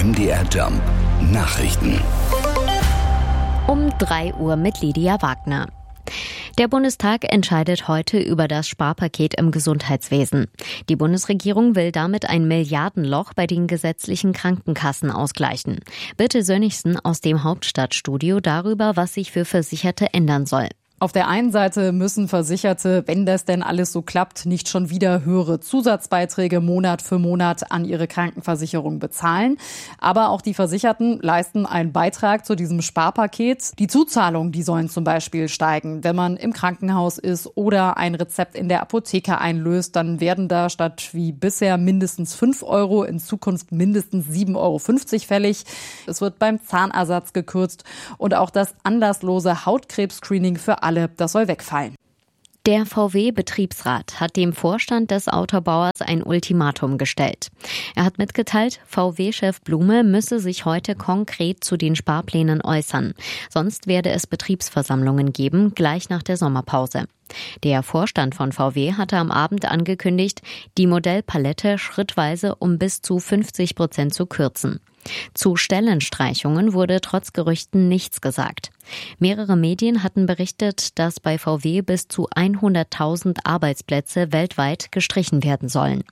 MDR Jump Nachrichten. Um 3 Uhr mit Lydia Wagner. Der Bundestag entscheidet heute über das Sparpaket im Gesundheitswesen. Die Bundesregierung will damit ein Milliardenloch bei den gesetzlichen Krankenkassen ausgleichen. Birte Sönnigsen aus dem Hauptstadtstudio darüber, was sich für Versicherte ändern soll. Auf der einen Seite müssen Versicherte, wenn das denn alles so klappt, nicht schon wieder höhere Zusatzbeiträge Monat für Monat an ihre Krankenversicherung bezahlen. Aber auch die Versicherten leisten einen Beitrag zu diesem Sparpaket. Die Zuzahlungen, die sollen zum Beispiel steigen. Wenn man im Krankenhaus ist oder ein Rezept in der Apotheke einlöst, dann werden da statt wie bisher mindestens 5 Euro in Zukunft mindestens 7,50 Euro fällig. Es wird beim Zahnersatz gekürzt und auch das anlasslose Hautkrebs-Screening für alle, das soll wegfallen. Der VW-Betriebsrat hat dem Vorstand des Autobauers ein Ultimatum gestellt. Er hat mitgeteilt, VW-Chef Blume müsse sich heute konkret zu den Sparplänen äußern. Sonst werde es Betriebsversammlungen geben, gleich nach der Sommerpause. Der Vorstand von VW hatte am Abend angekündigt, die Modellpalette schrittweise um bis zu 50% zu kürzen. Zu Stellenstreichungen wurde trotz Gerüchten nichts gesagt. Mehrere Medien hatten berichtet, dass bei VW bis zu 100.000 Arbeitsplätze weltweit gestrichen werden sollen.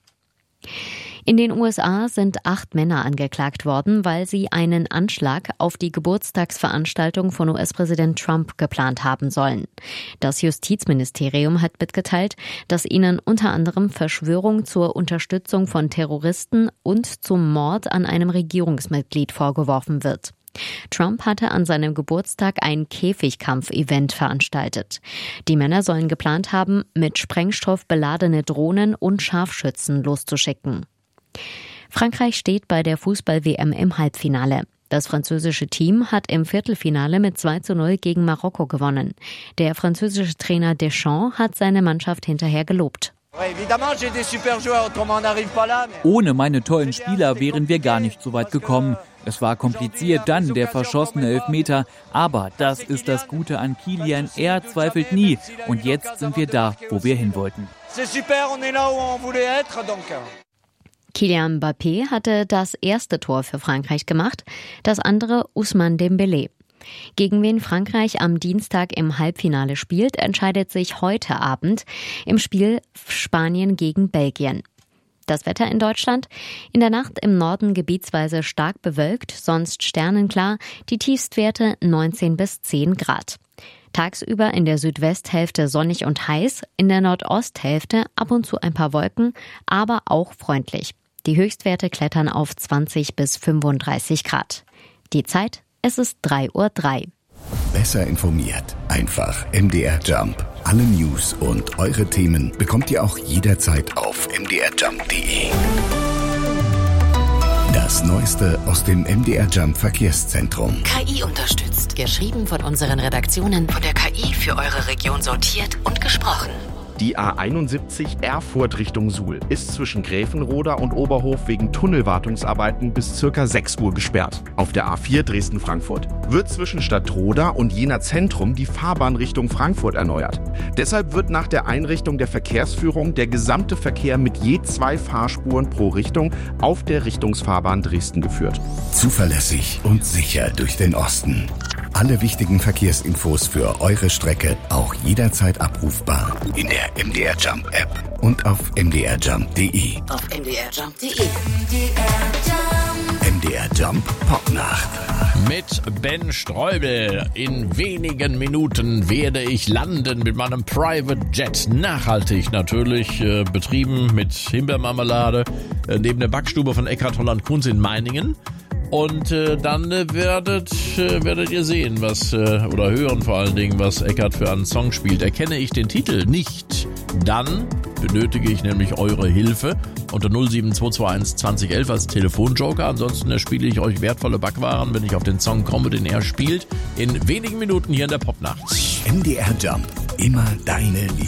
In den USA sind 8 Männer angeklagt worden, weil sie einen Anschlag auf die Geburtstagsveranstaltung von US-Präsident Trump geplant haben sollen. Das Justizministerium hat mitgeteilt, dass ihnen unter anderem Verschwörung zur Unterstützung von Terroristen und zum Mord an einem Regierungsmitglied vorgeworfen wird. Trump hatte an seinem Geburtstag ein Käfigkampf-Event veranstaltet. Die Männer sollen geplant haben, mit Sprengstoff beladene Drohnen und Scharfschützen loszuschicken. Frankreich steht bei der Fußball-WM im Halbfinale. Das französische Team hat im Viertelfinale mit 2:0 gegen Marokko gewonnen. Der französische Trainer Deschamps hat seine Mannschaft hinterher gelobt. Ohne meine tollen Spieler wären wir gar nicht so weit gekommen. Es war kompliziert, dann der verschossene Elfmeter. Aber das ist das Gute an Kylian, er zweifelt nie. Und jetzt sind wir da, wo wir hin wollten. Kylian Mbappé hatte das erste Tor für Frankreich gemacht, das andere Ousmane Dembélé. Gegen wen Frankreich am Dienstag im Halbfinale spielt, entscheidet sich heute Abend im Spiel Spanien gegen Belgien. Das Wetter in Deutschland: in der Nacht im Norden gebietsweise stark bewölkt, sonst sternenklar, die Tiefstwerte 19 bis 10 Grad. Tagsüber in der Südwesthälfte sonnig und heiß, in der Nordosthälfte ab und zu ein paar Wolken, aber auch freundlich. Die Höchstwerte klettern auf 20 bis 35 Grad. Die Zeit: es ist 3:03 Uhr. Besser informiert. Einfach MDR Jump. Alle News und eure Themen bekommt ihr auch jederzeit auf mdrjump.de. Das Neueste aus dem MDR Jump Verkehrszentrum. KI unterstützt. Geschrieben von unseren Redaktionen. Von der KI für eure Region sortiert und gesprochen. Die A71 Erfurt Richtung Suhl ist zwischen Gräfenroda und Oberhof wegen Tunnelwartungsarbeiten bis ca. 6 Uhr gesperrt. Auf der A4 Dresden-Frankfurt wird zwischen Stadtroda und Jena Zentrum die Fahrbahn Richtung Frankfurt erneuert. Deshalb wird nach der Einrichtung der Verkehrsführung der gesamte Verkehr mit je 2 Fahrspuren pro Richtung auf der Richtungsfahrbahn Dresden geführt. Zuverlässig und sicher durch den Osten. Alle wichtigen Verkehrsinfos für eure Strecke auch jederzeit abrufbar in der MDR Jump App und auf mdrjump.de. Auf mdrjump.de. MDR Jump Popnacht. Mit Ben Streubel. In wenigen Minuten werde ich landen mit meinem Private Jet. Nachhaltig natürlich, betrieben mit Himbeermarmelade, neben der Backstube von Eckhard Holland-Kunz in Meiningen. Und dann werdet ihr sehen, oder hören vor allen Dingen, was Eckhard für einen Song spielt. Erkenne ich den Titel nicht, dann benötige ich nämlich eure Hilfe unter 07221 2011 als Telefonjoker. Ansonsten erspiele ich euch wertvolle Backwaren, wenn ich auf den Song komme, den er spielt. In wenigen Minuten hier in der Popnacht. MDR Jump, immer deine Liebe.